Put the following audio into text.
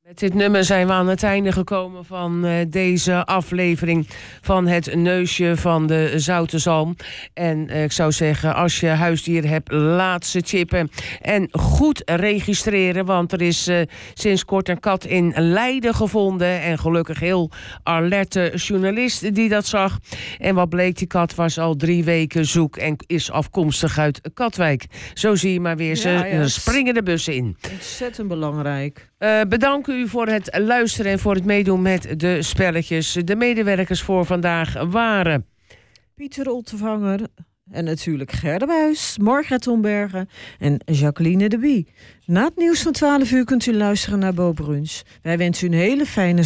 Met dit nummer zijn we aan het einde gekomen van deze aflevering van Het Neusje van de Zoute Zalm. En ik zou zeggen, als je huisdieren hebt, laat ze chippen. En goed registreren, want er is sinds kort een kat in Leiden gevonden. En gelukkig heel alerte journalist die dat zag. En wat bleek, die kat was al 3 weken zoek en is afkomstig uit Katwijk. Zo zie je maar weer, ze springen de bussen in. Ontzettend belangrijk. Bedank u voor het luisteren en voor het meedoen met de spelletjes. De medewerkers voor vandaag waren Pieter Oltevanger en natuurlijk Gerda Buijs, Margret Hombergen en Jacqueline de Bie. Na het nieuws van 12 uur kunt u luisteren naar Bo Bruns. Wij wensen u een hele fijne